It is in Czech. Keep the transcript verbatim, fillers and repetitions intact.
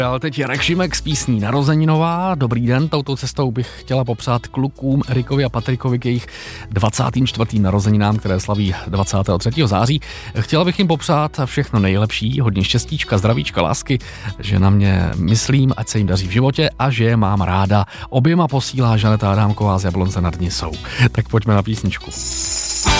Ale teď je Rek Šimek s písní Narozeninová. Dobrý den, touto cestou bych chtěla popřát klukům Erikovi a Patrikovi k jejich dvacátým čtvrtým narozeninám, které slaví dvacátého třetího září. Chtěla bych jim popřát všechno nejlepší, hodně štěstíčka, zdravíčka, lásky, že na mě myslím, ať se jim daří v životě a že je mám ráda. Oběma posílá Žaneta Adámková z Jablonce nad Nisou. Tak pojďme na písničku.